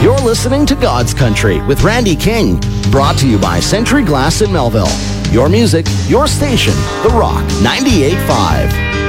You're listening to God's Country with Randy King, brought to you by Century Glass in Melville. Your music, your station, The Rock 98.5.